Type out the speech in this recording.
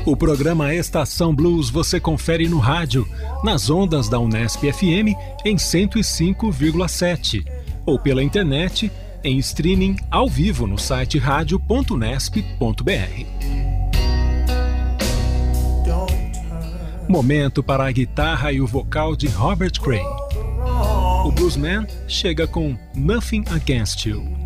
O programa Estação Blues você confere no rádio, nas ondas da Unesp FM em 105,7 ou pela internet em streaming ao vivo no site radio.unesp.br. Momento para a guitarra e o vocal de Robert Cray. O bluesman chega com Nothing Against You.